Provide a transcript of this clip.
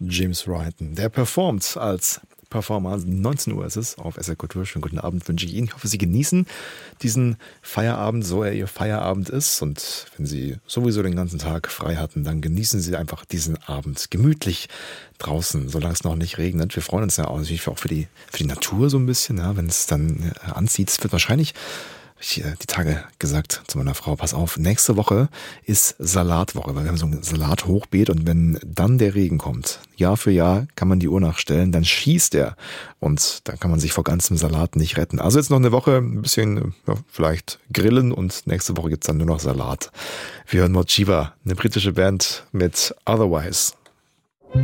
James Wrighton. Der performt als Performer. 19 Uhr ist es auf SR Kultur. Schönen guten Abend wünsche ich Ihnen. Ich hoffe, Sie genießen diesen Feierabend, so er Ihr Feierabend ist. Und wenn Sie sowieso den ganzen Tag frei hatten, dann genießen Sie einfach diesen Abend gemütlich draußen, solange es noch nicht regnet. Wir freuen uns ja auch natürlich auch für die Natur so ein bisschen, ja, wenn es dann anzieht. Es wird wahrscheinlich, habe ich die Tage gesagt zu meiner Frau, pass auf, nächste Woche ist Salatwoche, weil wir haben so ein Salathochbeet und wenn dann der Regen kommt, Jahr für Jahr kann man die Uhr nachstellen, dann schießt er und dann kann man sich vor ganzem Salat nicht retten. Also jetzt noch eine Woche ein bisschen vielleicht grillen und nächste Woche gibt's dann nur noch Salat. Wir hören Mochiba, eine britische Band mit Otherwise.